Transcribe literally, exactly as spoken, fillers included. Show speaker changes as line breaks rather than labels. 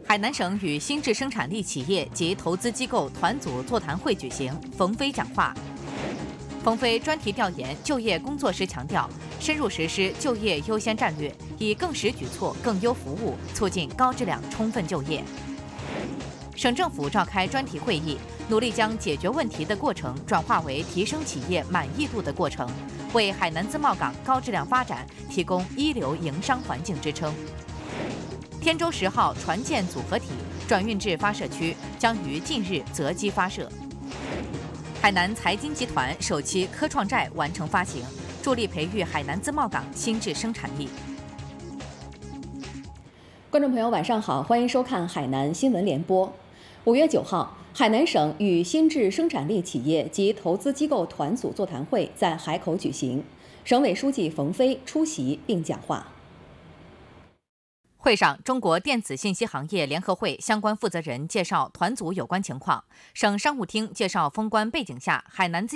海南省与新质生产力企业及投资机构团组座谈会举行，冯飞讲话。冯飞专题调研就业工作时强调，深入实施就业优先战略，以更实举措、更优服务促进高质量充分就业。省政府召开专题会议，努力将解决问题的过程转化为提升企业满意度的过程，为海南自贸港高质量发展提供一流营商环境支撑。天舟十号船舰组合体转运至发射区将于近日择机发射。海南财金集团首期科创债完成发行，助力培育海南自贸港新质生产力。
观众朋友，晚上好，欢迎收看海南新闻联播。五月九号，海南省与新质生产力企业及投资机构团组座谈会在海口举行，省委书记冯飞出席并讲话。
会上，中国电子信息行业联合会相关负责人介绍团组有关情况，省商务厅介绍封关背景下海南自